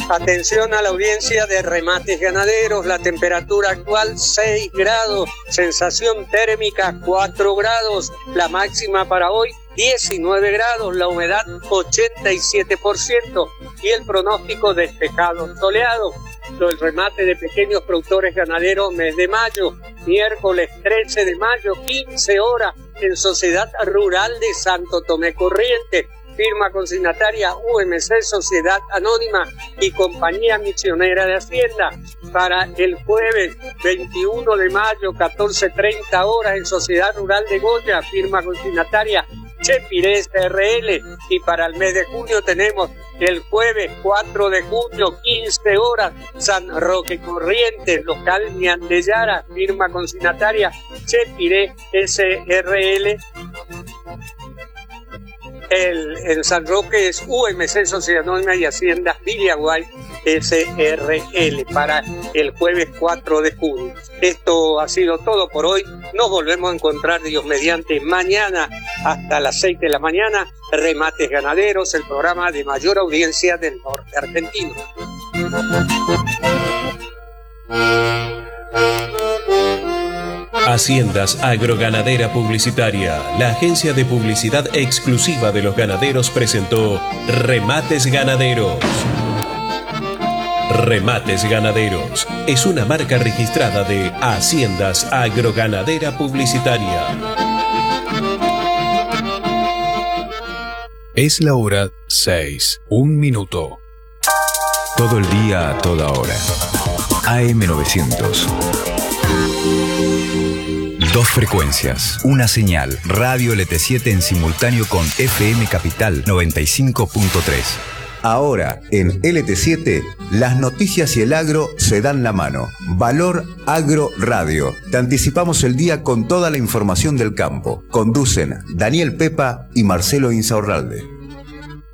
Atención a la audiencia de Remates Ganaderos, la temperatura actual 6 grados, sensación térmica 4 grados, la máxima para hoy 19 grados, la humedad 87% y el pronóstico despejado soleado. El remate de pequeños productores ganaderos mes de mayo, miércoles 13 de mayo, 15 horas en Sociedad Rural de Santo Tomé Corrientes. Firma consignataria UMC Sociedad Anónima y Compañía Misionera de Hacienda. Para el jueves 21 de mayo, 14:30 horas en Sociedad Rural de Goya, firma consignataria Chepirés RL. Y para el mes de junio tenemos el jueves 4 de junio, 15 horas, San Roque Corrientes, local Ñandellara, firma consignataria Chepirés SRL. El San Roque es UMC Sociedad Anónima y Hacienda Villaguay SRL para el jueves 4 de junio. Esto ha sido todo por hoy. Nos volvemos a encontrar, Dios mediante, mañana hasta las 6 de la mañana. Remates Ganaderos, el programa de mayor audiencia del norte argentino. Haciendas Agroganadera Publicitaria, la agencia de publicidad exclusiva de los ganaderos, presentó Remates Ganaderos. Remates Ganaderos es una marca registrada de Haciendas Agroganadera Publicitaria. Es la hora 6, 1 minuto. Todo el día a toda hora. AM900. Dos frecuencias, una señal, Radio LT7 en simultáneo con FM Capital 95.3. Ahora, en LT7, las noticias y el agro se dan la mano. Valor Agro Radio. Te anticipamos el día con toda la información del campo. Conducen Daniel Pepa y Marcelo Insaurralde.